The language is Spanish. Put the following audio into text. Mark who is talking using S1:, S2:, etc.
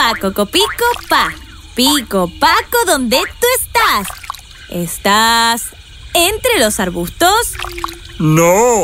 S1: Coco, pico, pa. Pico, Paco, ¿dónde tú estás? ¿Estás entre los arbustos?
S2: No.